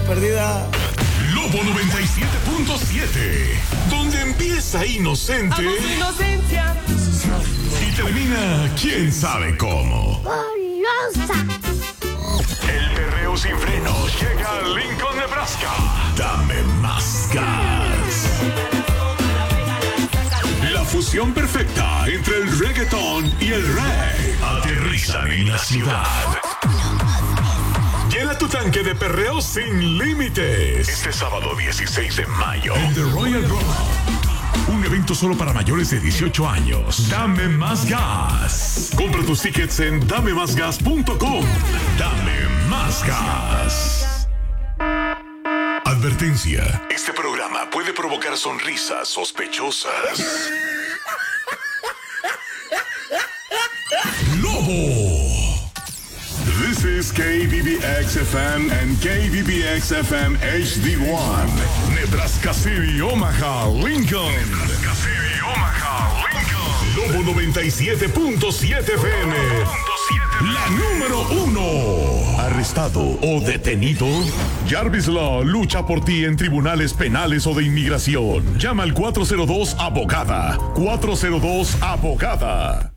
perdida. Lobo 97.7, donde empieza inocente inocencia y termina quién sabe cómo. ¡Golosa! El perreo sin frenos llega a Lincoln, Nebraska. Dame más gas. La fusión perfecta entre el reggaetón y el rey aterrizan en la ciudad. Llena tu tanque de perreo sin límites. Este sábado 16 de mayo en The Royal Rumble. Un evento solo para mayores de 18 años. Dame más gas. Compra tus tickets en damemasgas.com. Dame más gas. Advertencia. Este programa puede provocar sonrisas sospechosas. ¡Lobo! This is KBBX-FM and KBBX-FM HD1. Nebraska City, Omaha, Lincoln. Nebraska City, Omaha, Lincoln. Lobo 97.7 FM. La número 1. ¿Arrestado o detenido? Jarvis Law lucha por ti en tribunales penales o de inmigración. Llama al 402-ABOGADA. 402-ABOGADA.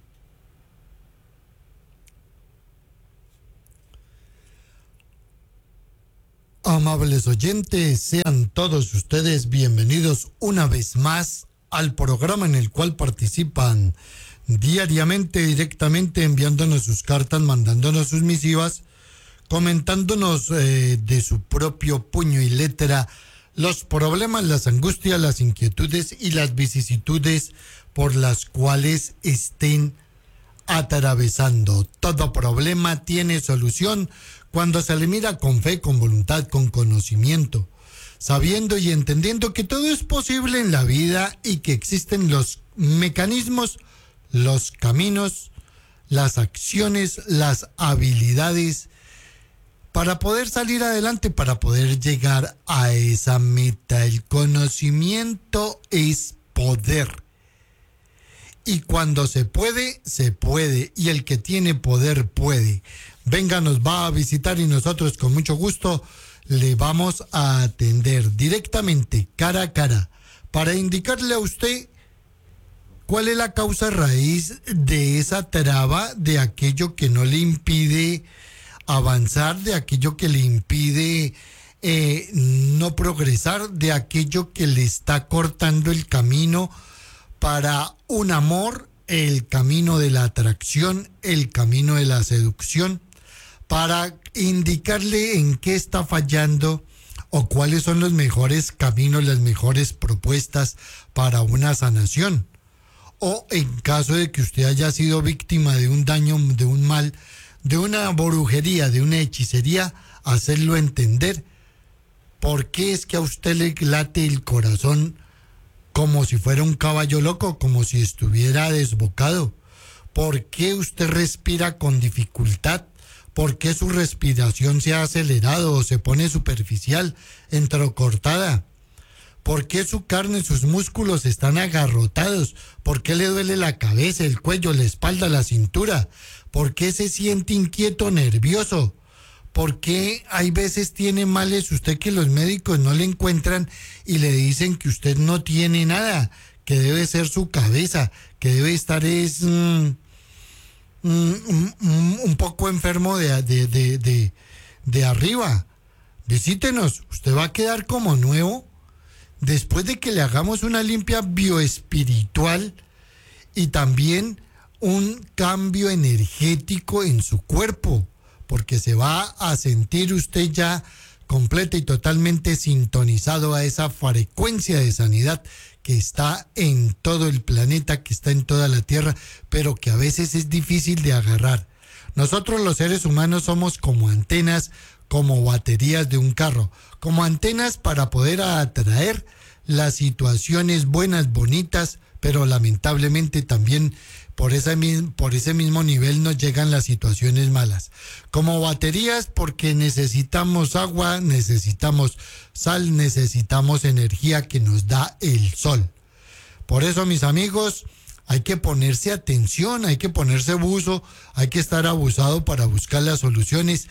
Amables oyentes, sean todos ustedes bienvenidos una vez más al programa en el cual participan diariamente, directamente, enviándonos sus cartas, mandándonos sus misivas, comentándonos de su propio puño y letra los problemas, las angustias, las inquietudes y las vicisitudes por las cuales estén atravesando. Todo problema tiene solución cuando se le mira con fe, con voluntad, con conocimiento, sabiendo y entendiendo que todo es posible en la vida y que existen los mecanismos, los caminos, las acciones, las habilidades para poder salir adelante, para poder llegar a esa meta. El conocimiento es poder. Y cuando se puede, se puede. Y el que tiene poder puede. Venga, nos va a visitar y nosotros con mucho gusto le vamos a atender directamente, cara a cara, para indicarle a usted cuál es la causa raíz de esa traba, de aquello que no le impide avanzar, de aquello que le impide no progresar, de aquello que le está cortando el camino para un amor, el camino de la atracción, el camino de la seducción, para indicarle en qué está fallando o cuáles son los mejores caminos, las mejores propuestas para una sanación. O en caso de que usted haya sido víctima de un daño, de un mal, de una brujería, de una hechicería, hacerlo entender por qué es que a usted le late el corazón como si fuera un caballo loco, como si estuviera desbocado. ¿Por qué usted respira con dificultad? ¿Por qué su respiración se ha acelerado o se pone superficial, entrecortada? ¿Por qué su carne, sus músculos están agarrotados? ¿Por qué le duele la cabeza, el cuello, la espalda, la cintura? ¿Por qué se siente inquieto, nervioso? ¿Por qué hay veces tiene males usted que los médicos no le encuentran y le dicen que usted no tiene nada, que debe ser su cabeza, que debe estar un poco enfermo de arriba? Visítenos, usted va a quedar como nuevo después de que le hagamos una limpia bioespiritual y también un cambio energético en su cuerpo, porque se va a sentir usted ya completa y totalmente sintonizado a esa frecuencia de sanidad que está en todo el planeta, que está en toda la Tierra, pero que a veces es difícil de agarrar. Nosotros los seres humanos somos como antenas, como baterías de un carro, como antenas para poder atraer las situaciones buenas, bonitas, pero lamentablemente también por ese mismo nivel nos llegan las situaciones malas. Como baterías porque necesitamos agua, necesitamos sal, necesitamos energía que nos da el sol. Por eso, mis amigos, hay que ponerse atención, hay que ponerse buzo, hay que estar abusado para buscar las soluciones.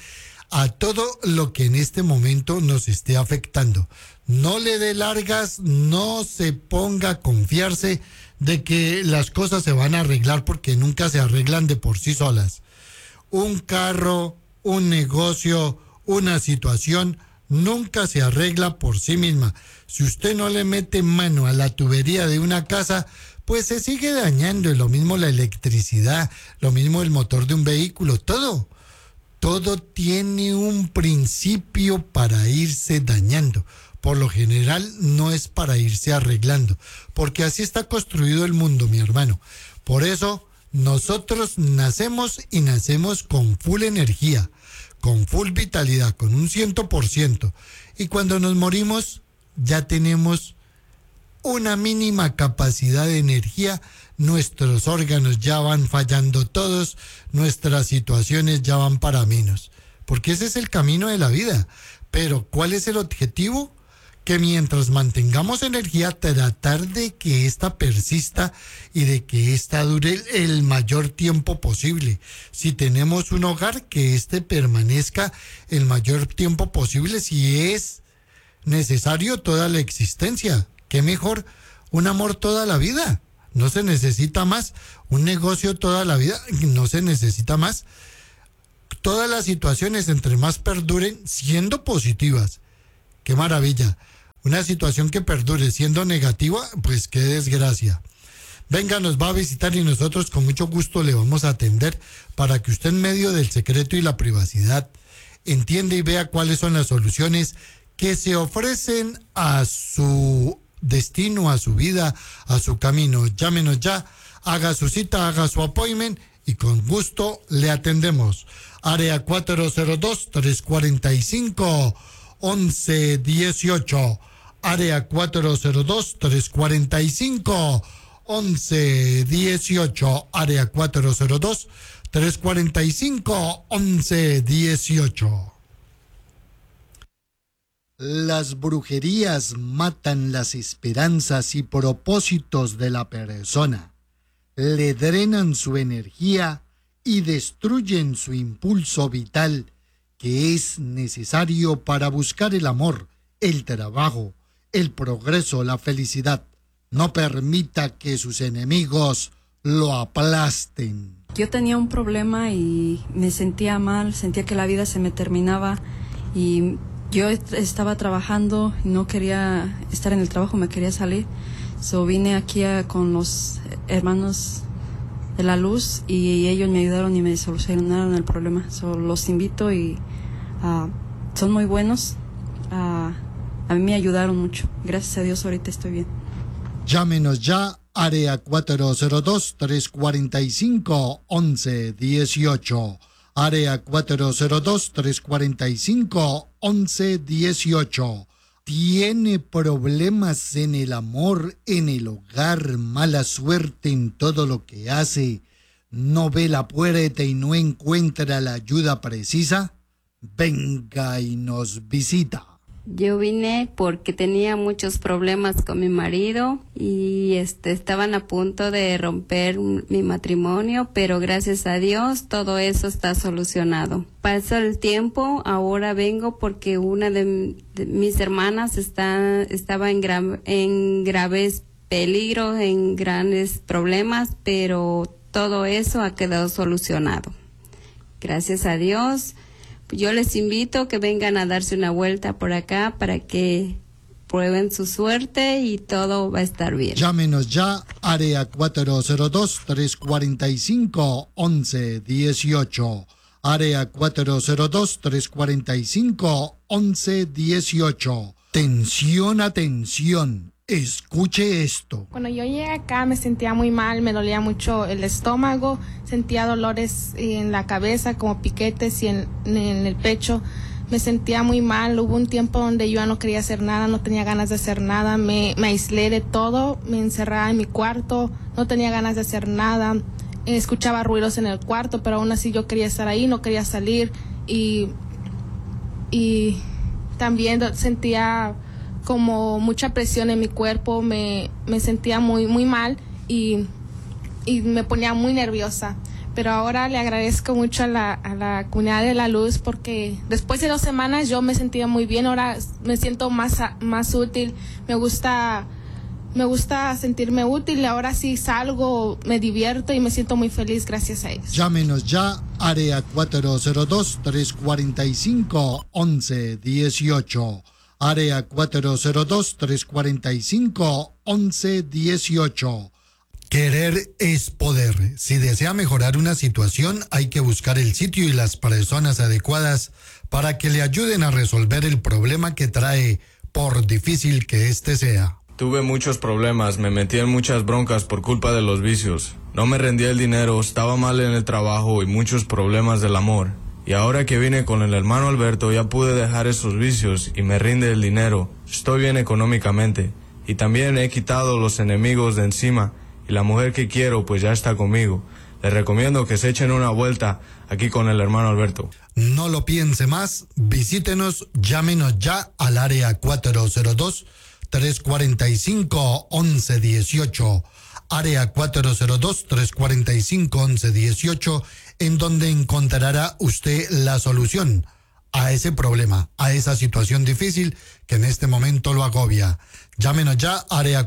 a todo lo que en este momento nos esté afectando. No le dé largas, no se ponga a confiarse de que las cosas se van a arreglar porque nunca se arreglan de por sí solas. Un carro, un negocio, una situación nunca se arregla por sí misma. Si usted no le mete mano a la tubería de una casa, pues se sigue dañando. Y lo mismo la electricidad, lo mismo el motor de un vehículo, todo tiene un principio para irse dañando. Por lo general no es para irse arreglando, porque así está construido el mundo, mi hermano. Por eso nosotros nacemos y nacemos con full energía, con full vitalidad, con un 100%. Y cuando nos morimos ya tenemos una mínima capacidad de energía, nuestros órganos ya van fallando todos, nuestras situaciones ya van para menos, porque ese es el camino de la vida. Pero ¿cuál es el objetivo? Que mientras mantengamos energía, tratar de que ésta persista y de que ésta dure el mayor tiempo posible. Si tenemos un hogar, que éste permanezca el mayor tiempo posible, si es necesario toda la existencia. ¿Qué mejor? Un amor toda la vida. No se necesita más. Un negocio toda la vida. No se necesita más. Todas las situaciones, entre más perduren, siendo positivas. ¡Qué maravilla! Una situación que perdure siendo negativa, pues qué desgracia. Venga, nos va a visitar y nosotros con mucho gusto le vamos a atender para que usted, en medio del secreto y la privacidad, entienda y vea cuáles son las soluciones que se ofrecen a su destino, a su vida, a su camino. Llámenos ya, haga su cita, haga su appointment y con gusto le atendemos. Área 402-345-1118. Área 402-345-1118. Área 402-345-1118. Las brujerías matan las esperanzas y propósitos de la persona, le drenan su energía y destruyen su impulso vital, que es necesario para buscar el amor, el trabajo, el progreso, la felicidad. No permita que sus enemigos lo aplasten. Yo tenía un problema y me sentía mal, sentía que la vida se me terminaba y yo estaba trabajando y no quería estar en el trabajo, me quería salir. Vine aquí con los hermanos de la luz y ellos me ayudaron y me solucionaron el problema. Los invito y son muy buenos. A mí me ayudaron mucho. Gracias a Dios ahorita estoy bien. Llámenos ya, área 402-345-1118. Área 402-345-1118. ¿Tiene problemas en el amor, en el hogar, mala suerte en todo lo que hace? ¿No ve la puerta y no encuentra la ayuda precisa? Venga y nos visita. Yo vine porque tenía muchos problemas con mi marido y estaban a punto de romper mi matrimonio, pero gracias a Dios todo eso está solucionado. Pasó el tiempo, ahora vengo porque una de mis hermanas estaba en graves peligros, en grandes problemas, pero todo eso ha quedado solucionado. Gracias a Dios. Yo les invito a que vengan a darse una vuelta por acá para que prueben su suerte y todo va a estar bien. Llámenos ya, área 402-345-1118. Área 402-345-1118. Tensión, atención. Escuche esto. Cuando yo llegué acá me sentía muy mal, me dolía mucho el estómago, sentía dolores en la cabeza como piquetes y en el pecho. Me sentía muy mal, hubo un tiempo donde yo ya no quería hacer nada, no tenía ganas de hacer nada, me aislé de todo, me encerraba en mi cuarto, no tenía ganas de hacer nada, escuchaba ruidos en el cuarto, pero aún así yo quería estar ahí, no quería salir y también sentía como mucha presión en mi cuerpo, me sentía muy muy mal y me ponía muy nerviosa, pero ahora le agradezco mucho a la comunidad de la luz porque después de 2 semanas yo me sentía muy bien, ahora me siento más útil, me gusta sentirme útil, ahora sí salgo, me divierto y me siento muy feliz gracias a ellos. Llámenos ya, área 402-345-1118. Área 402-345-1118. Querer es poder. Si desea mejorar una situación, hay que buscar el sitio y las personas adecuadas para que le ayuden a resolver el problema que trae, por difícil que éste sea. Tuve muchos problemas, me metí en muchas broncas por culpa de los vicios. No me rendía el dinero, estaba mal en el trabajo y muchos problemas del amor. Y ahora que vine con el hermano Alberto ya pude dejar esos vicios y me rinde el dinero. Estoy bien económicamente. Y también he quitado los enemigos de encima y la mujer que quiero pues ya está conmigo. Les recomiendo que se echen una vuelta aquí con el hermano Alberto. No lo piense más, visítenos, llámenos ya al área 402-345-1118. Área 402-345-1118, en donde encontrará usted la solución a ese problema, a esa situación difícil que en este momento lo agobia. Llámenos ya, área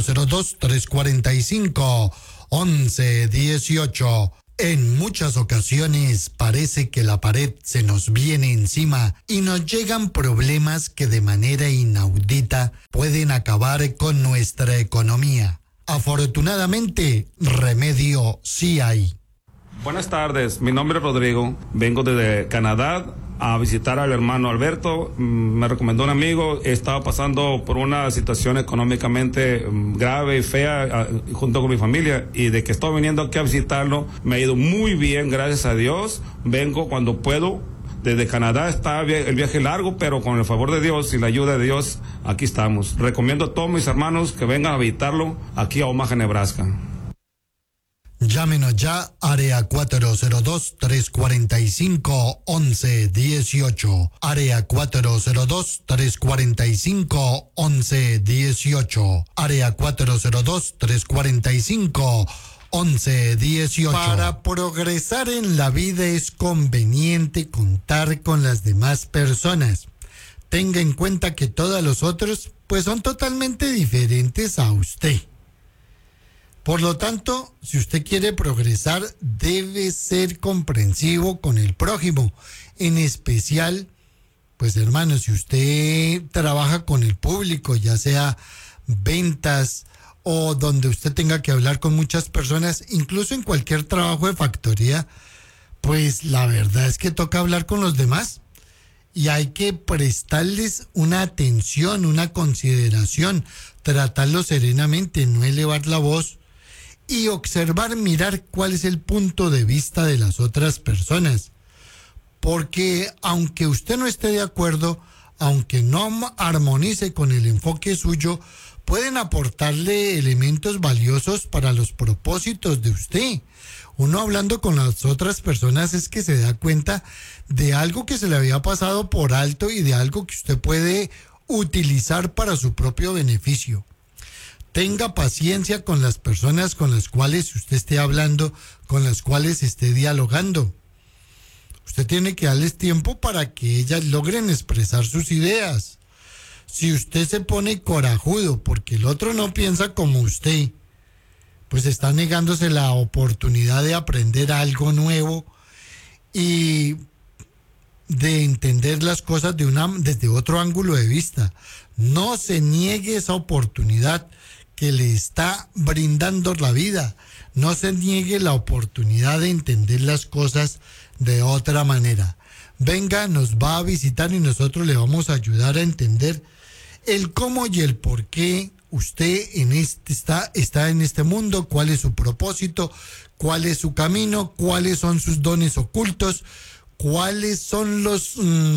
402-345-1118. En muchas ocasiones parece que la pared se nos viene encima y nos llegan problemas que de manera inaudita pueden acabar con nuestra economía. Afortunadamente, remedio sí hay. Buenas tardes, mi nombre es Rodrigo, vengo desde Canadá a visitar al hermano Alberto. Me recomendó un amigo, estaba pasando por una situación económicamente grave y fea junto con mi familia, y de que estoy viniendo aquí a visitarlo me ha ido muy bien, gracias a Dios. Vengo cuando puedo. Desde Canadá está el viaje largo, pero con el favor de Dios y la ayuda de Dios, aquí estamos. Recomiendo a todos mis hermanos que vengan a visitarlo aquí a Omaha, Nebraska. Llámenos ya, área 402-345-1118. Área 402-345-1118. Área 402-345-1118. Para progresar en la vida es conveniente contar con las demás personas. Tenga en cuenta que todos los otros pues son totalmente diferentes a usted. Por lo tanto, si usted quiere progresar, debe ser comprensivo con el prójimo. En especial, pues hermano, si usted trabaja con el público, ya sea ventas o donde usted tenga que hablar con muchas personas, incluso en cualquier trabajo de factoría, pues la verdad es que toca hablar con los demás. Y hay que prestarles una atención, una consideración, tratarlos serenamente, no elevar la voz. Y observar, mirar cuál es el punto de vista de las otras personas. Porque aunque usted no esté de acuerdo, aunque no armonice con el enfoque suyo, pueden aportarle elementos valiosos para los propósitos de usted. Uno hablando con las otras personas es que se da cuenta de algo que se le había pasado por alto y de algo que usted puede utilizar para su propio beneficio. Tenga paciencia con las personas con las cuales usted esté hablando, con las cuales esté dialogando. Usted tiene que darles tiempo para que ellas logren expresar sus ideas. Si usted se pone corajudo porque el otro no piensa como usted, pues está negándose la oportunidad de aprender algo nuevo y de entender las cosas desde otro ángulo de vista. No se niegue esa oportunidad que le está brindando la vida. No se niegue la oportunidad de entender las cosas de otra manera. Venga, nos va a visitar y nosotros le vamos a ayudar a entender el cómo y el por qué usted está en este mundo, cuál es su propósito, cuál es su camino, cuáles son sus dones ocultos, cuáles son los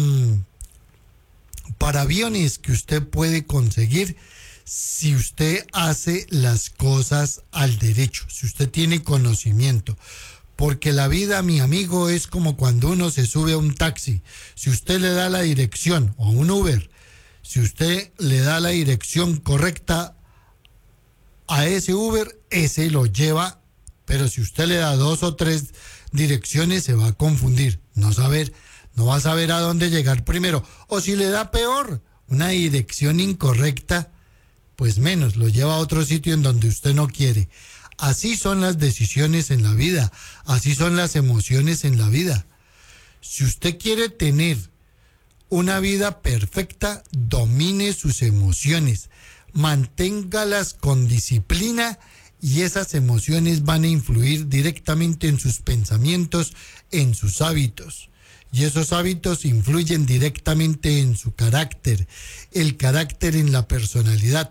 paraviones que usted puede conseguir si usted hace las cosas al derecho, si usted tiene conocimiento. Porque la vida, mi amigo, es como cuando uno se sube a un taxi. Si usted le da la dirección, o a un Uber, si usted le da la dirección correcta a ese Uber, ese lo lleva Pero si usted le da 2 o 3 direcciones, se va a confundir. No va a saber a dónde llegar primero. O si le da peor, una dirección incorrecta, pues menos, lo lleva a otro sitio en donde usted no quiere. Así son las decisiones en la vida, así son las emociones en la vida. Si usted quiere tener una vida perfecta, domine sus emociones, manténgalas con disciplina y esas emociones van a influir directamente en sus pensamientos, en sus hábitos. Y esos hábitos influyen directamente en su carácter, el carácter en la personalidad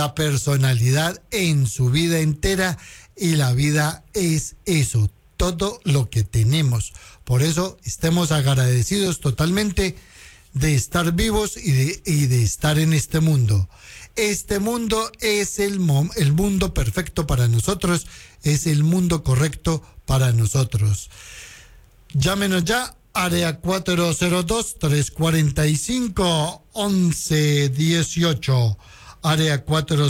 en su vida entera, y la vida es eso, todo lo que tenemos. Por eso estemos agradecidos totalmente de estar vivos y de estar en este mundo. Este mundo es el mundo perfecto para nosotros, es el mundo correcto para nosotros. Llámenos ya, área 402-345-1118. Área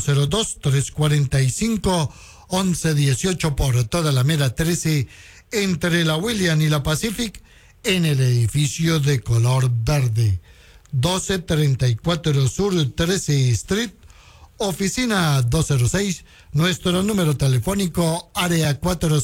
402-345-1118 por toda la Mera 13 entre la William y la Pacific en el edificio de color verde. 1234 Sur 13 Street, oficina 206, nuestro número telefónico área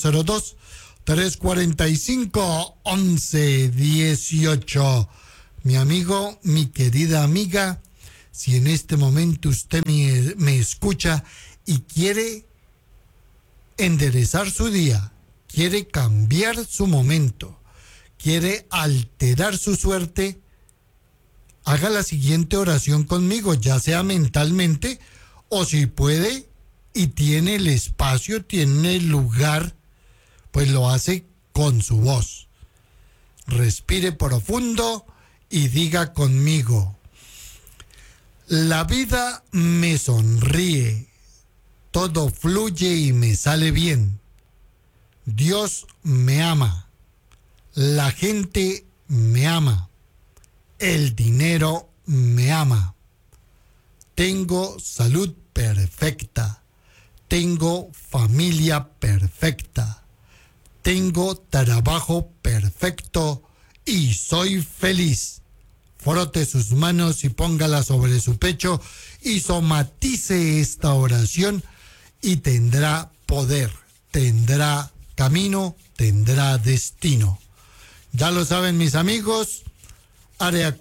402-345-1118. Mi amigo, mi querida amiga, si en este momento usted me escucha y quiere enderezar su día, quiere cambiar su momento, quiere alterar su suerte, haga la siguiente oración conmigo, ya sea mentalmente o si puede y tiene el espacio, tiene el lugar, pues lo hace con su voz. Respire profundo y diga conmigo: la vida me sonríe, todo fluye y me sale bien. Dios me ama, la gente me ama, el dinero me ama. Tengo salud perfecta, tengo familia perfecta, tengo trabajo perfecto y soy feliz. Frote sus manos y póngala sobre su pecho y somatice esta oración y tendrá poder, tendrá camino, tendrá destino. Ya lo saben, mis amigos, área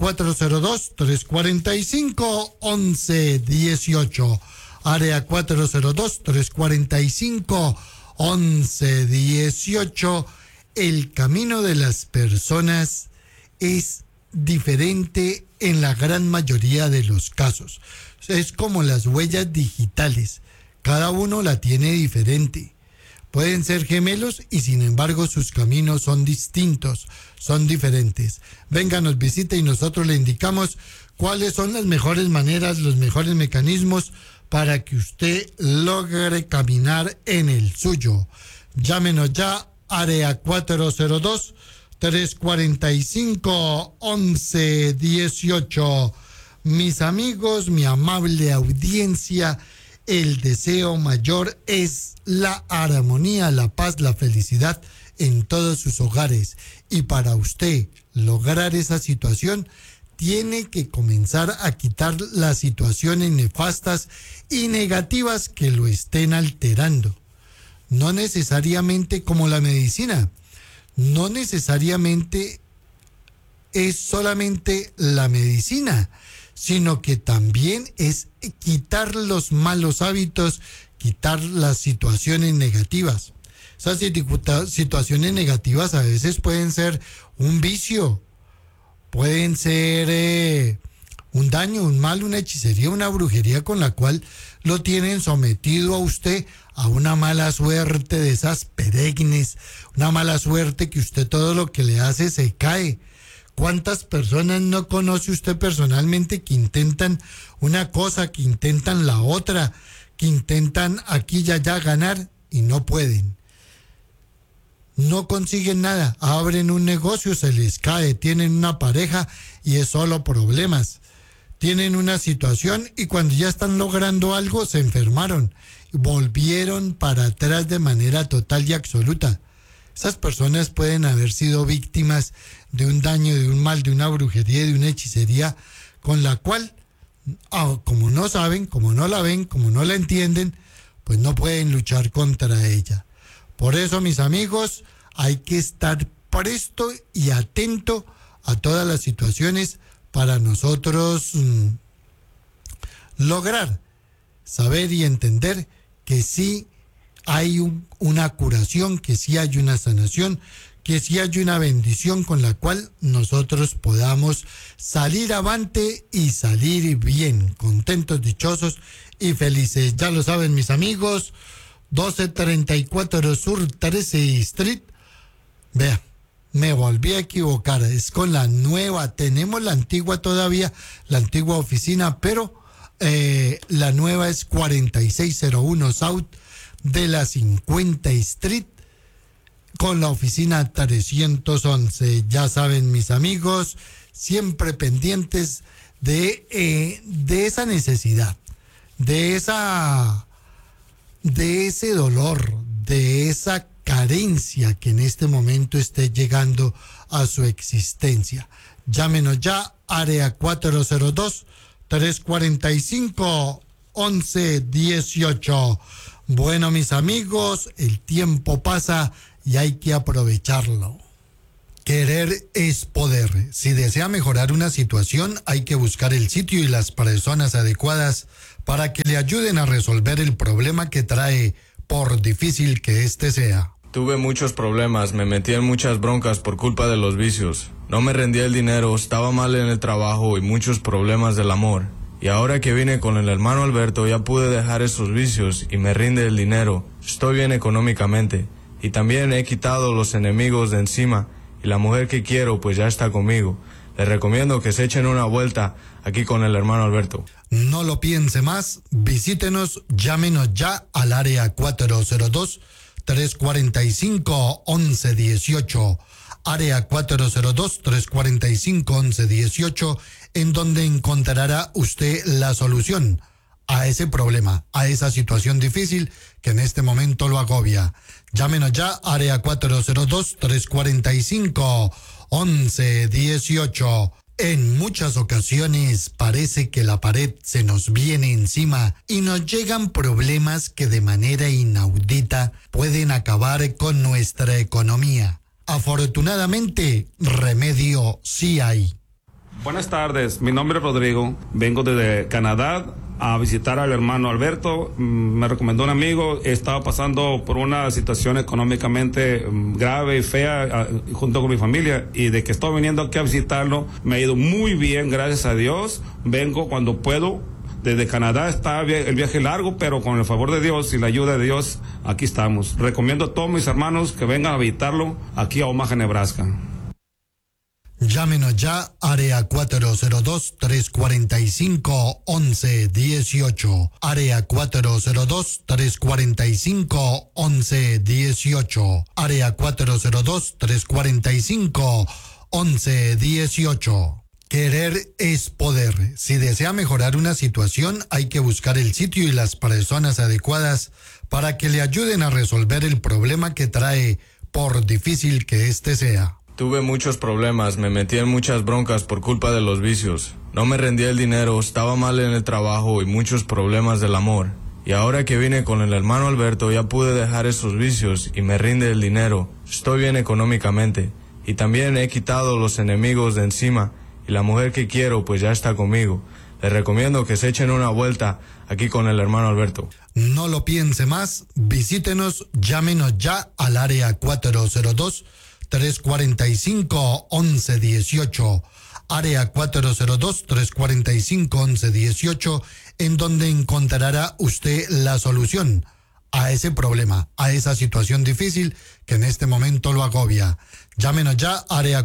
402-345-1118. Área 402-345-1118. El camino de las personas es diferente en la gran mayoría de los casos. Es como las huellas digitales. Cada uno la tiene diferente. Pueden ser gemelos y sin embargo sus caminos son distintos, son diferentes. Venga, nos visite y nosotros le indicamos cuáles son las mejores maneras, los mejores mecanismos para que usted logre caminar en el suyo. Llámenos ya, área 402-345-1118. Mis amigos, mi amable audiencia, el deseo mayor es la armonía, la paz, la felicidad en todos sus hogares. Y para usted lograr esa situación, tiene que comenzar a quitar las situaciones nefastas y negativas que lo estén alterando. No necesariamente como la medicina, no necesariamente es solamente la medicina, sino que también es quitar los malos hábitos, quitar las situaciones negativas. Esas situaciones negativas a veces pueden ser un vicio, pueden ser un daño, un mal, una hechicería, una brujería con la cual lo tienen sometido a usted a una mala suerte de esas perennes, una mala suerte que usted todo lo que le hace se cae. ¿Cuántas personas no conoce usted personalmente que intentan una cosa, que intentan la otra, que intentan aquí y allá ganar y no pueden? No consiguen nada, abren un negocio, se les cae, tienen una pareja y es solo problemas. tienen una situación y cuando ya están logrando algo se enfermaron, volvieron para atrás de manera total y absoluta. Esas personas pueden haber sido víctimas de un daño, de un mal, de una brujería, de una hechicería, con la cual, como no saben, como no la ven, como no la entienden, pues no pueden luchar contra ella. Por eso, mis amigos, hay que estar presto y atento a todas las situaciones para nosotros lograr saber y entender que sí hay una curación, que sí hay una sanación, que sí hay una bendición con la cual nosotros podamos salir avante y salir bien, contentos, dichosos y felices. Ya lo saben, mis amigos, 1234 Sur 13 Street. Vea, me volví a equivocar, es con la nueva, tenemos la antigua todavía, la antigua oficina, pero la nueva es 4601 South de la 50 Street con la oficina 311. Ya saben, mis amigos, siempre pendientes de esa necesidad, de ese dolor, de esa carencia que en este momento esté llegando a su existencia. Llámenos ya, área 402-345-1118. Bueno, mis amigos, el tiempo pasa y hay que aprovecharlo. Querer es poder. Si desea mejorar una situación, hay que buscar el sitio y las personas adecuadas para que le ayuden a resolver el problema que trae, por difícil que éste sea. Tuve muchos problemas, me metí en muchas broncas por culpa de los vicios. No me rendía el dinero, estaba mal en el trabajo y muchos problemas del amor. Y ahora que vine con el hermano Alberto ya pude dejar esos vicios y me rinde el dinero. Estoy bien económicamente. Y también he quitado los enemigos de encima y la mujer que quiero pues ya está conmigo. Les recomiendo que se echen una vuelta aquí con el hermano Alberto. No lo piense más, visítenos, llámenos ya al área 402-345-1118. Área 402-345-1118, en donde encontrará usted la solución a ese problema, a esa situación difícil que en este momento lo agobia. Llámenos ya, área 402-345-1118. En muchas ocasiones parece que la pared se nos viene encima y nos llegan problemas que de manera inaudita pueden acabar con nuestra economía. Afortunadamente, remedio sí hay. Buenas tardes, mi nombre es Rodrigo, vengo desde Canadá a visitar al hermano Alberto. Me recomendó un amigo, estaba pasando por una situación económicamente grave y fea junto con mi familia, y de que estoy viniendo aquí a visitarlo me ha ido muy bien, gracias a Dios. Vengo cuando puedo. Desde Canadá está el viaje largo, pero con el favor de Dios y la ayuda de Dios, aquí estamos. Recomiendo a todos mis hermanos que vengan a visitarlo aquí a Omaha, Nebraska. Llámenos ya, área 402-345-1118. Área 402-345-1118. Área 402-345-1118. Querer es poder. Si desea mejorar una situación, hay que buscar el sitio y las personas adecuadas para que le ayuden a resolver el problema que trae, por difícil que éste sea. Tuve muchos problemas, me metí en muchas broncas por culpa de los vicios. No me rendía el dinero, estaba mal en el trabajo y muchos problemas del amor. Y ahora que vine con el hermano Alberto ya pude dejar esos vicios y me rinde el dinero. Estoy bien económicamente. Y también he quitado los enemigos de encima y la mujer que quiero pues ya está conmigo. Les recomiendo que se echen una vuelta aquí con el hermano Alberto. No lo piense más, visítenos, llámenos ya al área 402-345-1118. Área 402-345-1118, en donde encontrará usted la solución a ese problema, a esa situación difícil que en este momento lo agobia. Llámenos ya, área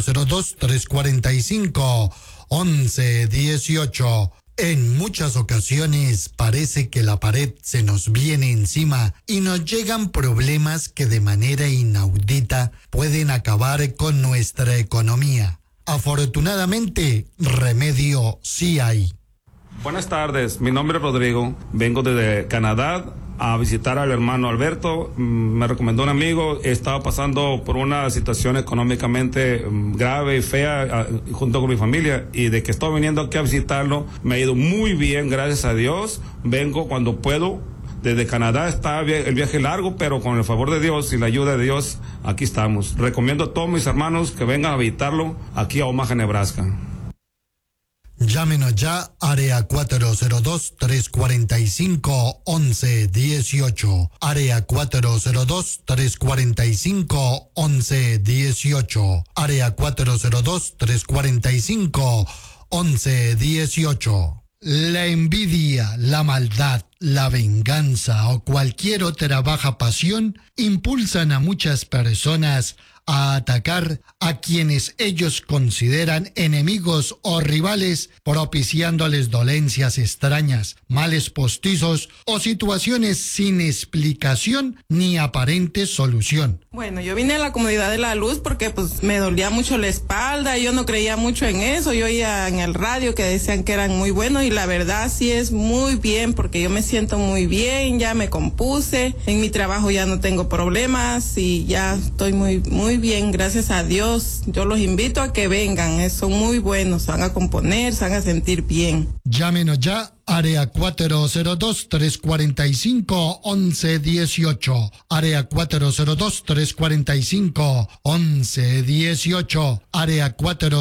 402-345-1118. En muchas ocasiones parece que la pared se nos viene encima y nos llegan problemas que de manera inaudita pueden acabar con nuestra economía. Afortunadamente, remedio sí hay. Buenas tardes, mi nombre es Rodrigo, vengo desde Canadá a visitar al hermano Alberto. Me recomendó un amigo, estaba pasando por una situación económicamente grave y fea junto con mi familia, y de que estoy viniendo aquí a visitarlo me ha ido muy bien, gracias a Dios. Vengo cuando puedo. Desde Canadá está el viaje largo, pero con el favor de Dios y la ayuda de Dios, aquí estamos. Recomiendo a todos mis hermanos que vengan a visitarlo aquí a Omaha, Nebraska. Llámenos ya, área 402-345-1118. Área 402-345-1118. Área 402-345-1118. La envidia, la maldad, la venganza o cualquier otra baja pasión impulsan a muchas personas a atacar a quienes ellos consideran enemigos o rivales, propiciándoles dolencias extrañas, males postizos o situaciones sin explicación ni aparente solución. Bueno, yo vine a la Comunidad de la Luz porque pues me dolía mucho la espalda y yo no creía mucho en eso. Yo oía en el radio que decían que eran muy buenos y la verdad sí es muy bien porque yo me siento muy bien, ya me compuse, en mi trabajo ya no tengo problemas y ya estoy muy bien, gracias a Dios. Yo los invito a que vengan, son muy buenos, se van a componer, se van a sentir bien. Llámenos ya, área 402-345-1118, área 402-345-1118, área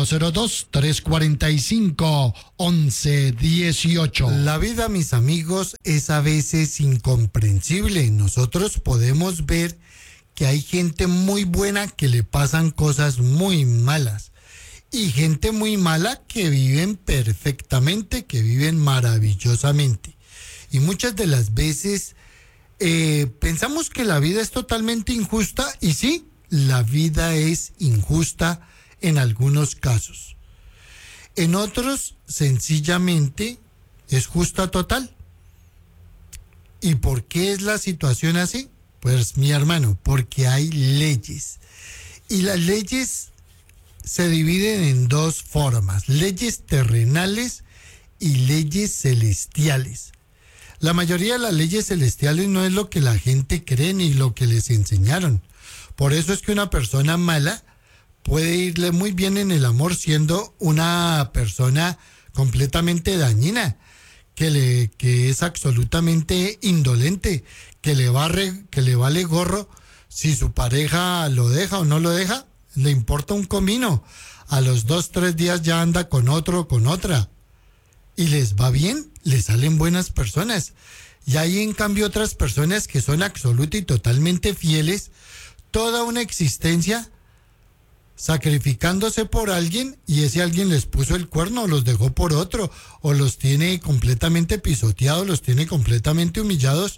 402-345-1118. La vida, mis amigos, es a veces incomprensible. Nosotros podemos ver que hay gente muy buena que le pasan cosas muy malas y gente muy mala que viven perfectamente, que viven maravillosamente. Y muchas de las veces pensamos que la vida es totalmente injusta y sí, la vida es injusta en algunos casos. En otros, sencillamente, es justa total. ¿Y por qué es la situación así? Pues mi hermano, porque hay leyes. Y las leyes se dividen en dos formas: leyes terrenales y leyes celestiales. La mayoría de las leyes celestiales no es lo que la gente cree ni lo que les enseñaron. Por eso es que una persona mala puede irle muy bien en el amor siendo una persona completamente dañina, que es absolutamente indolente, que le vale gorro si su pareja lo deja o no lo deja, le importa un comino. A los 2-3 días ya anda con otro o con otra. Y les va bien, les salen buenas personas. Y hay en cambio otras personas que son absoluta y totalmente fieles, toda una existencia sacrificándose por alguien, y ese alguien les puso el cuerno o los dejó por otro, o los tiene completamente pisoteados, los tiene completamente humillados,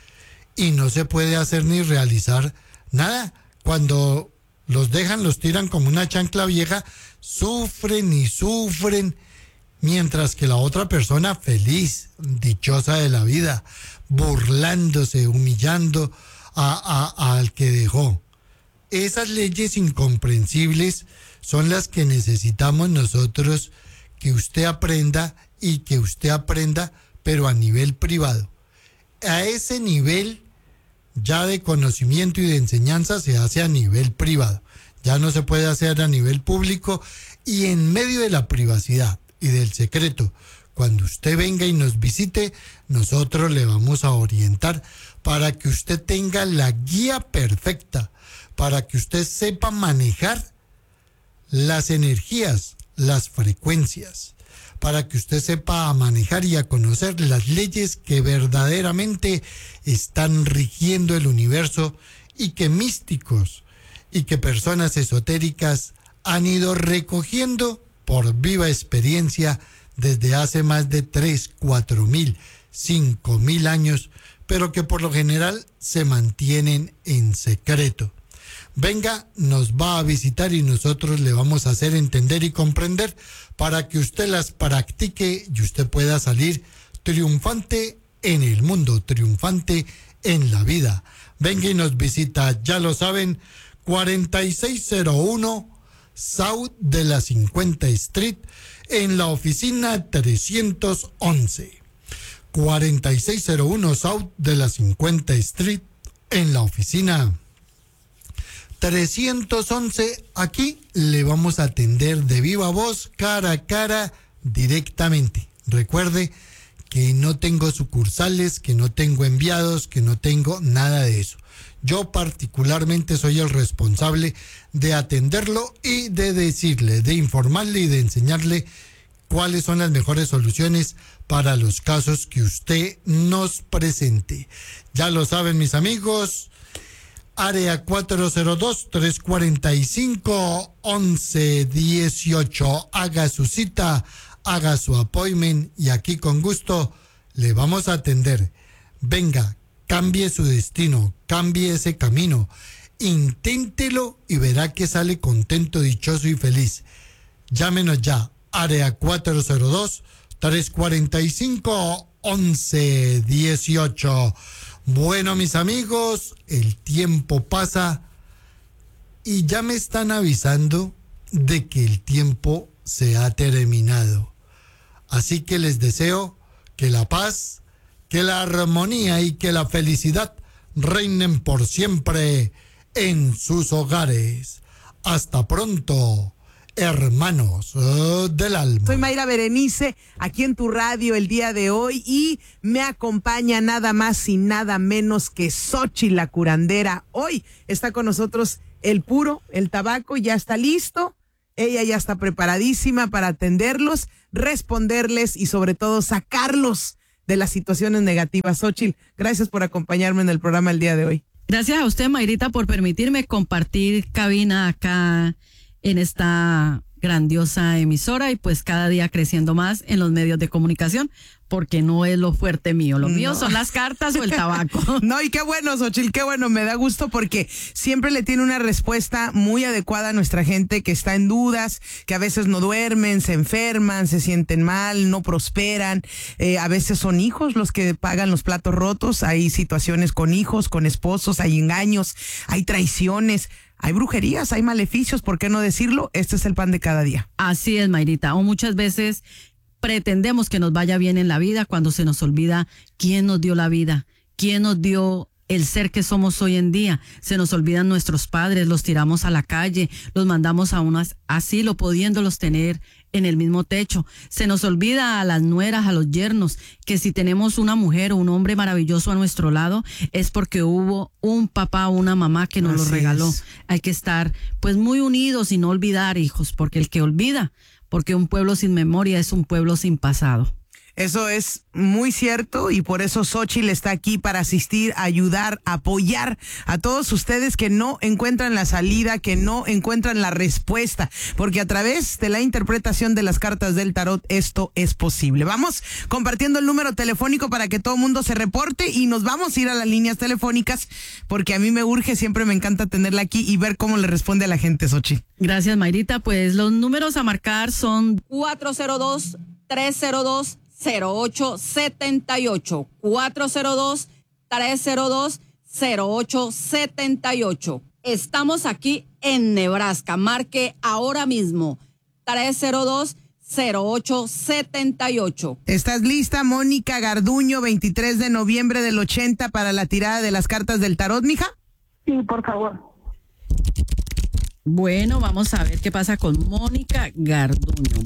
y no se puede hacer ni realizar nada. Cuando los dejan, los tiran como una chancla vieja, sufren y sufren, mientras que la otra persona feliz, dichosa de la vida, burlándose, humillando al que dejó. Esas leyes incomprensibles son las que necesitamos nosotros que usted aprenda, y que usted aprenda, pero a nivel privado. A ese nivel ya de conocimiento y de enseñanza se hace a nivel privado. Ya no se puede hacer a nivel público, y en medio de la privacidad y del secreto, cuando usted venga y nos visite, nosotros le vamos a orientar para que usted tenga la guía perfecta, para que usted sepa manejar las energías, las frecuencias, para que usted sepa manejar y a conocer las leyes que verdaderamente están rigiendo el universo, y que místicos y que personas esotéricas han ido recogiendo por viva experiencia desde hace más de 3, 4,000, 5,000 años, pero que por lo general se mantienen en secreto. Venga, nos va a visitar y nosotros le vamos a hacer entender y comprender para que usted las practique y usted pueda salir triunfante en el mundo, triunfante en la vida. Venga y nos visita, ya lo saben, 4601 South de la 50 Street, en la oficina 311. 4601 South de la 50 Street, en la oficina 311. Aquí le vamos a atender de viva voz, cara a cara, directamente. Recuerde que no tengo sucursales, que no tengo enviados, que no tengo nada de eso. Yo particularmente soy el responsable de atenderlo y de decirle, de informarle y de enseñarle cuáles son las mejores soluciones para los casos que usted nos presente. Ya lo saben, mis amigos. Área 402-345-1118. Haga su cita, haga su appointment y aquí con gusto le vamos a atender. Venga, cambie su destino, cambie ese camino, inténtelo y verá que sale contento, dichoso y feliz. Llámenos ya, área 402-345-1118. Bueno, mis amigos, el tiempo pasa y ya me están avisando de que el tiempo se ha terminado. Así que les deseo que la paz, que la armonía y que la felicidad reinen por siempre en sus hogares. Hasta pronto, hermanos del alma. Soy Mayra Berenice, aquí en tu radio el día de hoy, y me acompaña nada más y nada menos que Xochitl la curandera. Hoy está con nosotros el puro, el tabaco, ya está listo. Ella ya está preparadísima para atenderlos, responderles y sobre todo sacarlos de las situaciones negativas. Xochitl, gracias por acompañarme en el programa el día de hoy. Gracias a usted, Mayrita, por permitirme compartir cabina acá en esta grandiosa emisora y pues cada día creciendo más en los medios de comunicación, porque no es lo fuerte mío. Lo mío son las cartas o el tabaco. No, y qué bueno, Xochitl, qué bueno, me da gusto porque siempre le tiene una respuesta muy adecuada a nuestra gente que está en dudas, que a veces no duermen, se enferman, se sienten mal, no prosperan. A veces son hijos los que pagan los platos rotos. Hay situaciones con hijos, con esposos, hay engaños, hay traiciones. Hay brujerías, hay maleficios, ¿por qué no decirlo? Este es el pan de cada día. Así es, Mayrita. O muchas veces pretendemos que nos vaya bien en la vida cuando se nos olvida quién nos dio la vida, quién nos dio el ser que somos hoy en día. Se nos olvidan nuestros padres, los tiramos a la calle, los mandamos a un asilo pudiéndolos tener en el mismo techo. Se nos olvida a las nueras, a los yernos, que si tenemos una mujer o un hombre maravilloso a nuestro lado es porque hubo un papá o una mamá que nos lo regaló. Hay que estar pues muy unidos y no olvidar, hijos, porque el que olvida, porque un pueblo sin memoria es un pueblo sin pasado. Eso es muy cierto y por eso Xochitl está aquí para asistir, ayudar, apoyar a todos ustedes que no encuentran la salida, que no encuentran la respuesta, porque a través de la interpretación de las cartas del tarot esto es posible. Vamos compartiendo el número telefónico para que todo el mundo se reporte y nos vamos a ir a las líneas telefónicas porque a mí me urge, siempre me encanta tenerla aquí y ver cómo le responde a la gente, Xochitl. Gracias, Mayrita. Pues los números a marcar son 402-302-0878, 402-302-0878. Estamos aquí en Nebraska. Marque ahora mismo 302-0878. ¿Estás lista, Mónica Garduño, 23 de noviembre del 80 para la tirada de las cartas del tarot, mija? Sí, por favor. Bueno, vamos a ver qué pasa con Mónica Garduño.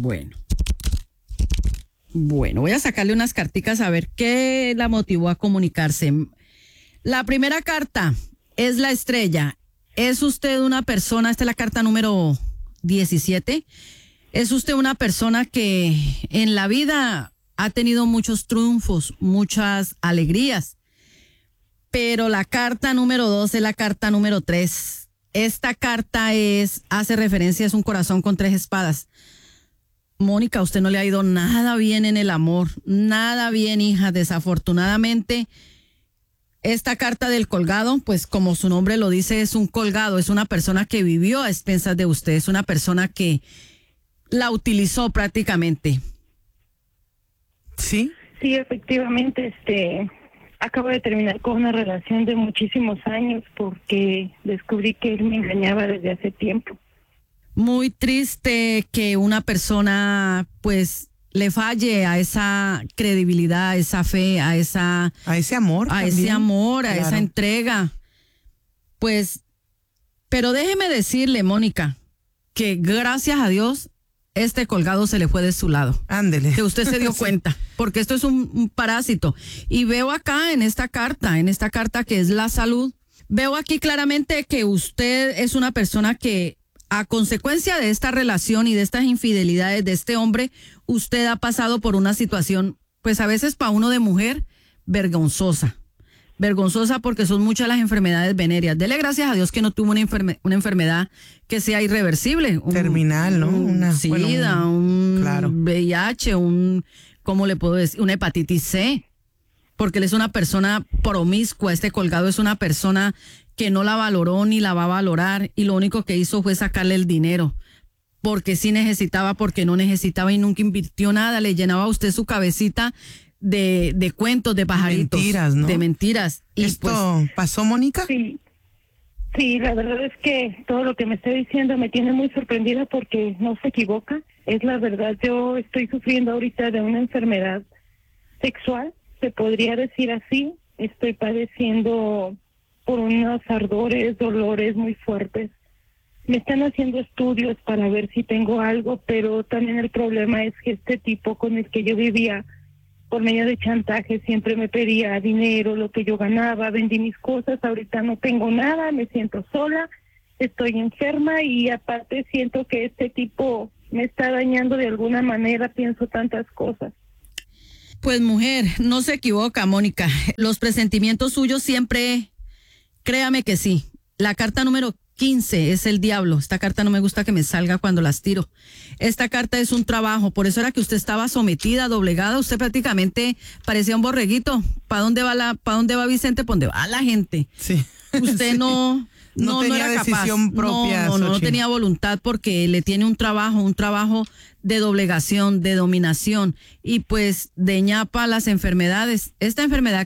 Bueno, voy a sacarle unas carticas a ver qué la motivó a comunicarse. La primera carta es la estrella. ¿Es usted una persona? Esta es la carta número 17. ¿Es usted una persona que en la vida ha tenido muchos triunfos, muchas alegrías? Pero la carta número 2 es la carta número 3. Esta carta hace referencia, es un corazón con 3 espadas. Mónica, a usted no le ha ido nada bien en el amor, nada bien, hija. Desafortunadamente, esta carta del colgado, pues como su nombre lo dice, es un colgado, es una persona que vivió a expensas de usted, es una persona que la utilizó prácticamente. ¿Sí? Sí, efectivamente, acabo de terminar con una relación de muchísimos años porque descubrí que él me engañaba desde hace tiempo. muy triste que una persona pues le falle a esa credibilidad, a esa fe, a ese amor, a también. ese amor, a Claro. esa entrega. Pues, pero déjeme decirle, Mónica, que gracias a Dios este colgado se le fue de su lado. Ándele. Que usted se dio Sí. cuenta, porque esto es un parásito. Y veo acá en esta carta que es la salud, veo aquí claramente que usted es una persona que a consecuencia de esta relación y de estas infidelidades de este hombre, usted ha pasado por una situación, pues a veces para uno de mujer, vergonzosa. Vergonzosa porque son muchas las enfermedades venéreas. Dele gracias a Dios que no tuvo una enfermedad que sea irreversible. Terminal, ¿no? Una SIDA, claro. VIH, ¿cómo le puedo decir? Una hepatitis C. Porque él es una persona promiscua, este colgado es una persona que no la valoró ni la va a valorar y lo único que hizo fue sacarle el dinero. Porque sí necesitaba, porque no necesitaba y nunca invirtió nada. Le llenaba a usted su cabecita de cuentos, de pajaritos. Mentiras, ¿no? De mentiras. Y ¿Esto pasó, Mónica? Sí, la verdad es que todo lo que me está diciendo me tiene muy sorprendida porque no se equivoca. Es la verdad, yo estoy sufriendo ahorita de una enfermedad sexual, se podría decir así. Estoy padeciendo por unos ardores, dolores muy fuertes. Me están haciendo estudios para ver si tengo algo, pero también el problema es que este tipo con el que yo vivía por medio de chantaje siempre me pedía dinero, lo que yo ganaba, vendí mis cosas, ahorita no tengo nada, me siento sola, estoy enferma y aparte siento que este tipo me está dañando de alguna manera, pienso tantas cosas. Pues mujer, no se equivoca, Mónica. Los presentimientos suyos siempre, créame que sí. La carta número 15 es el diablo. Esta carta no me gusta que me salga cuando las tiro. Esta carta es un trabajo, por eso era que usted estaba sometida, doblegada. Usted prácticamente parecía un borreguito. ¿Para dónde va Vicente? ¿Para dónde va la gente? Sí. Usted Sí. no tenía era capaz. decisión propia. No Xochitl. tenía voluntad porque le tiene un trabajo de doblegación, de dominación y pues de ñapa las enfermedades. Esta enfermedad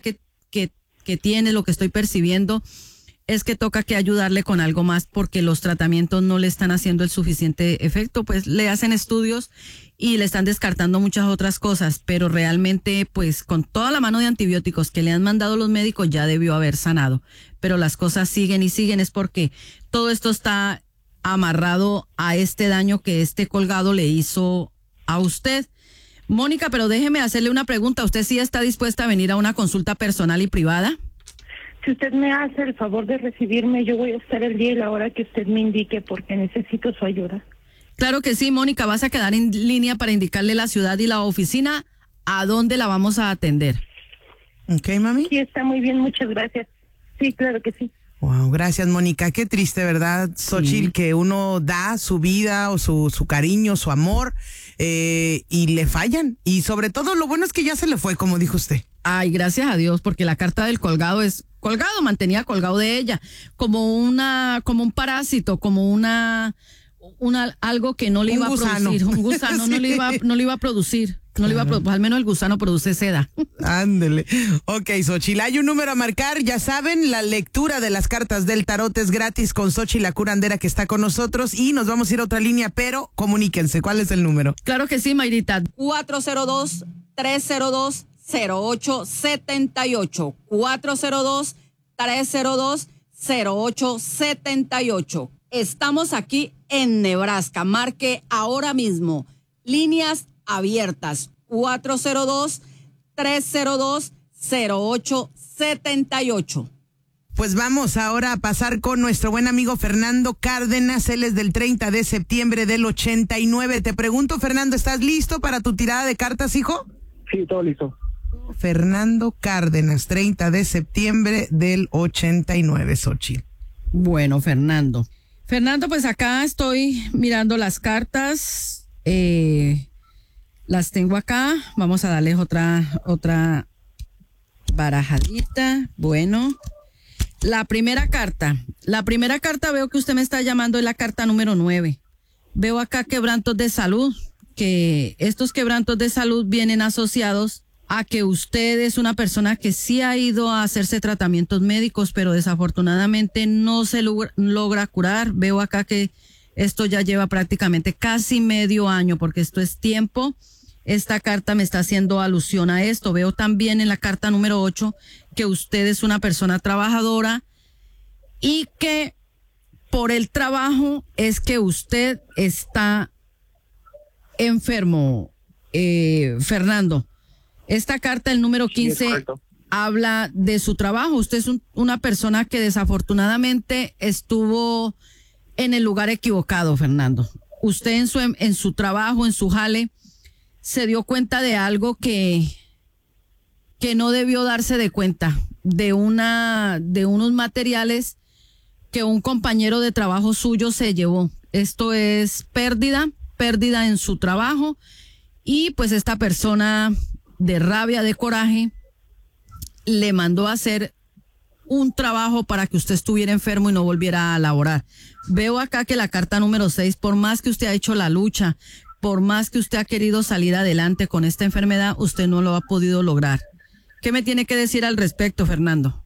que tiene, lo que estoy percibiendo, es que toca que ayudarle con algo más porque los tratamientos no le están haciendo el suficiente efecto, pues le hacen estudios y le están descartando muchas otras cosas, pero realmente pues con toda la mano de antibióticos que le han mandado los médicos ya debió haber sanado, pero las cosas siguen y siguen, es porque todo esto está amarrado a este daño que este colgado le hizo a usted. Mónica, pero déjeme hacerle una pregunta, ¿usted sí está dispuesta a venir a una consulta personal y privada? Si usted me hace el favor de recibirme, yo voy a estar el día y la hora que usted me indique porque necesito su ayuda. Claro que sí, Mónica, vas a quedar en línea para indicarle la ciudad y la oficina a dónde la vamos a atender. ¿Ok, mami? Sí, está muy bien, muchas gracias. Sí, claro que sí. Wow, gracias, Mónica. Qué triste, ¿verdad, Xochitl? Sí. Que uno da su vida o su cariño, su amor, y le fallan. Y sobre todo, lo bueno es que ya se le fue, como dijo usted. Ay, gracias a Dios, porque la carta del colgado es colgado, mantenía colgado de ella, como un parásito, como algo que no le iba a producir, un gusano. Sí. no le iba a producir. No le iba a producir, al menos el gusano produce seda. Ándele. Ok, Xochitl, hay un número a marcar, ya saben, la lectura de las cartas del tarot es gratis con Xochitl, la curandera que está con nosotros, y nos vamos a ir a otra línea, pero comuníquense, ¿cuál es el número? Claro que sí, Mayrita. 402-302-0878. 402-302-0878. Estamos aquí en Nebraska. Marque ahora mismo. Líneas abiertas. 402-302-0878. Pues vamos ahora a pasar con nuestro buen amigo Fernando Cárdenas. Él es del 30 de septiembre del 89. Te pregunto, Fernando, ¿estás listo para tu tirada de cartas, hijo? Sí, todo listo. Fernando Cárdenas, 30 de septiembre del 89, Xochitl. Bueno, Fernando. Fernando, pues acá estoy mirando las cartas. Las tengo acá. Vamos a darles otra barajadita. Bueno. La primera carta veo que usted me está llamando, es la carta número 9. Veo acá quebrantos de salud, que estos quebrantos de salud vienen asociados a que usted es una persona que sí ha ido a hacerse tratamientos médicos, pero desafortunadamente no se logra curar. Veo acá que Esto ya lleva prácticamente casi medio año, porque esto es tiempo. Esta carta me está haciendo alusión a esto. Veo también en la carta número 8 que usted es una persona trabajadora y que por el trabajo es que usted está enfermo, Fernando. Esta carta, el número 15, sí, habla de su trabajo. Usted es una persona que desafortunadamente estuvo en el lugar equivocado, Fernando. Usted en su trabajo, en su jale, se dio cuenta de algo que no debió darse de cuenta, de unos materiales que un compañero de trabajo suyo se llevó. Esto es pérdida en su trabajo, y pues esta persona de rabia, de coraje, le mandó a hacer un trabajo para que usted estuviera enfermo y no volviera a laborar. Veo acá que la carta número 6, por más que usted ha hecho la lucha, por más que usted ha querido salir adelante con esta enfermedad, usted no lo ha podido lograr. ¿Qué me tiene que decir al respecto, Fernando?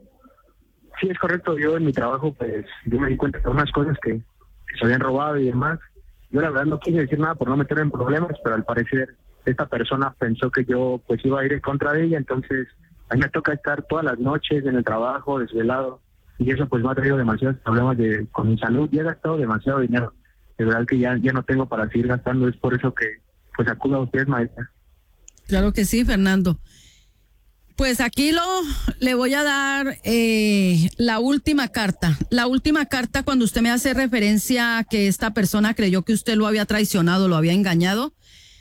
Sí, es correcto. Yo en mi trabajo, pues, yo me di cuenta de unas cosas que se habían robado y demás. Yo la verdad no quise decir nada por no meterme en problemas, pero al parecer esta persona pensó que yo pues iba a ir en contra de ella, entonces a mí me toca estar todas las noches en el trabajo, desvelado, y eso pues me ha traído demasiados problemas con mi salud. Ya he gastado demasiado dinero, de verdad que ya no tengo para seguir gastando. Es por eso que pues acudo a usted, maestra. Claro que sí, Fernando. Pues aquí le voy a dar la última carta. La última carta, cuando usted me hace referencia a que esta persona creyó que usted lo había traicionado, lo había engañado.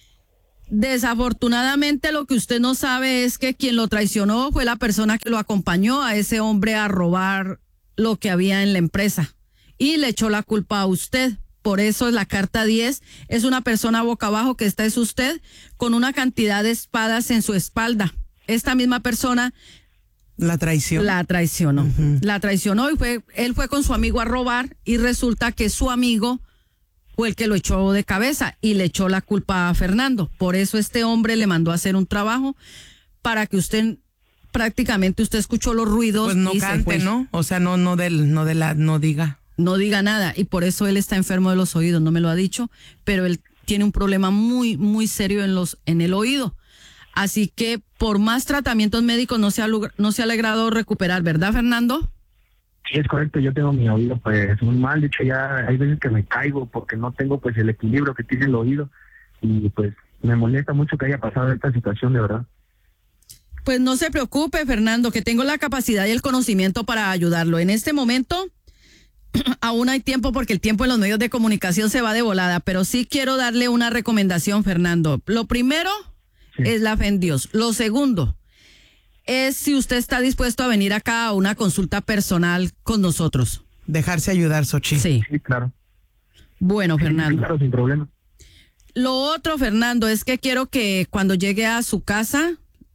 Desafortunadamente, lo que usted no sabe es que quien lo traicionó fue la persona que lo acompañó a ese hombre a robar lo que había en la empresa y le echó la culpa a usted. Por eso la carta 10 es una persona boca abajo, que esta es usted, con una cantidad de espadas en su espalda. Esta misma persona la traicionó. La traicionó y él fue con su amigo a robar, y resulta que su amigo fue el que lo echó de cabeza y le echó la culpa a Fernando. Por eso este hombre le mandó a hacer un trabajo para que usted, prácticamente usted escuchó los ruidos. Pues no y cante, se fue. ¿no? O sea, no diga. No diga nada, y por eso él está enfermo de los oídos. No me lo ha dicho, pero él tiene un problema muy, muy serio en el oído. Así que por más tratamientos médicos no se ha logrado recuperar, ¿verdad, Fernando? Sí, es correcto. Yo tengo mi oído pues muy mal. De hecho, ya hay veces que me caigo porque no tengo pues el equilibrio que tiene el oído, y pues me molesta mucho que haya pasado esta situación, de verdad. Pues no se preocupe, Fernando, que tengo la capacidad y el conocimiento para ayudarlo. En este momento aún hay tiempo, porque el tiempo en los medios de comunicación se va de volada, pero sí quiero darle una recomendación, Fernando. Lo primero es la fe en Dios. Lo segundo es si usted está dispuesto a venir acá a una consulta personal con nosotros. Dejarse ayudar, Xochitl. Sí, claro. Bueno, Fernando. Sí, claro, sin problema. Lo otro, Fernando, es que quiero que cuando llegue a su casa,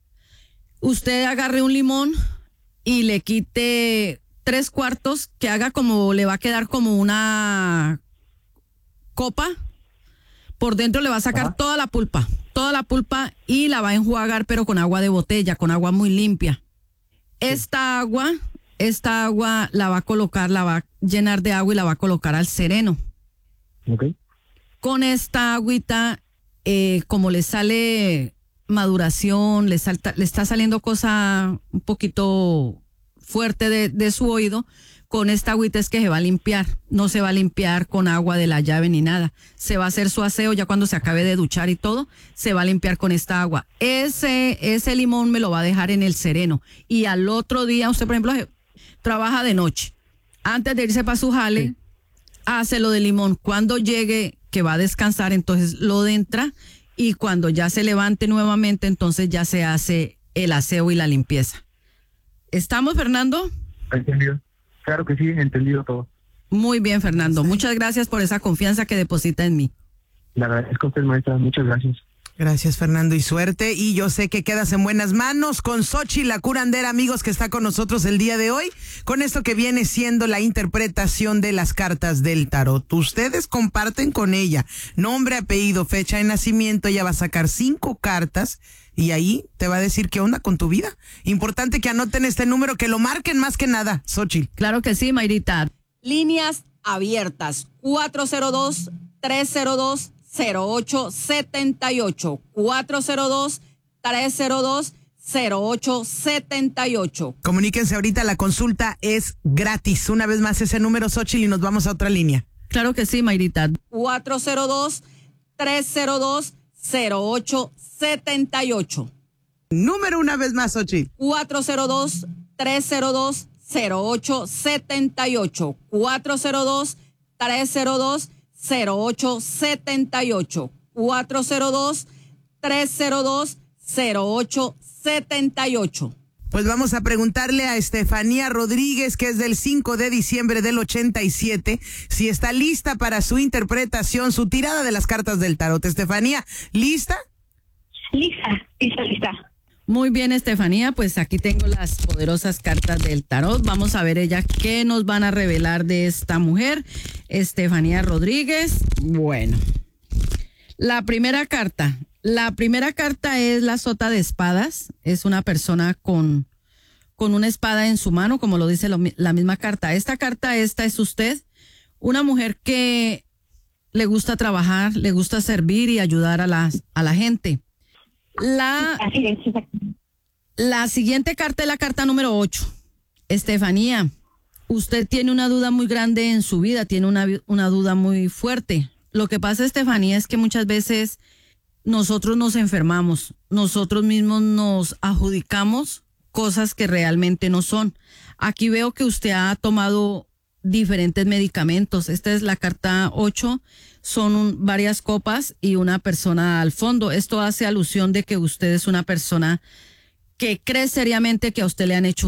usted agarre un limón y le quite 3/4, que haga como, le va a quedar como una copa. Por dentro le va a sacar toda la pulpa, y la va a enjuagar, pero con agua de botella, con agua muy limpia. Esta agua la va a colocar, la va a llenar de agua y la va a colocar al sereno. Okay. Con esta agüita, como le sale maduración, le está saliendo cosa un poquito fuerte de su oído, con esta agüita es que se va a limpiar. No se va a limpiar con agua de la llave ni nada. Se va a hacer su aseo ya cuando se acabe de duchar y todo, se va a limpiar con esta agua. Ese limón me lo va a dejar en el sereno. Y al otro día, usted por ejemplo trabaja de noche. Antes de irse para su jale, hace lo de limón. Cuando llegue, que va a descansar, entonces lo entra, y cuando ya se levante nuevamente, entonces ya se hace el aseo y la limpieza. ¿Estamos, Fernando? Entendido. Claro que sí, entendido todo. Muy bien, Fernando. Muchas gracias por esa confianza que deposita en mí. Le agradezco a usted, maestra. Muchas gracias. Gracias, Fernando, y suerte. Y yo sé que quedas en buenas manos con Xochitl, la curandera, amigos, que está con nosotros el día de hoy, con esto que viene siendo la interpretación de las cartas del tarot. Ustedes comparten con ella nombre, apellido, fecha de nacimiento. Ella va a sacar 5 cartas y ahí te va a decir qué onda con tu vida. Importante que anoten este número, que lo marquen más que nada, Xochitl. Claro que sí, Mayrita. Líneas abiertas. 402-302-0878. 402-302-0878. Comuníquense ahorita, la consulta es gratis. Una vez más ese número, Xochitl, y nos vamos a otra línea. Claro que sí, Mayrita. 402-302-0878. Número una vez más, Xochitl. 402-302-0878. 402-302-0878. 402-302-0878. Pues vamos a preguntarle a Estefanía Rodríguez, que es del 5 de diciembre del 87, si está lista para su interpretación, su tirada de las cartas del tarot. Estefanía, ¿lista? Lista. Muy bien, Estefanía, pues aquí tengo las poderosas cartas del tarot. Vamos a ver ella qué nos van a revelar de esta mujer, Estefanía Rodríguez. Bueno, la primera carta es la sota de espadas. Es una persona con una espada en su mano, como lo dice la misma carta. Esta es usted, una mujer que le gusta trabajar, le gusta servir y ayudar a la gente. La siguiente carta es la carta número 8. Estefanía, usted tiene una duda muy grande en su vida, tiene una duda muy fuerte. Lo que pasa, Estefanía, es que muchas veces nosotros nos enfermamos, nosotros mismos nos adjudicamos cosas que realmente no son. Aquí veo que usted ha tomado diferentes medicamentos. Esta es la carta 8, son varias copas y una persona al fondo. Esto hace alusión de que usted es una persona que cree seriamente que a usted le han hecho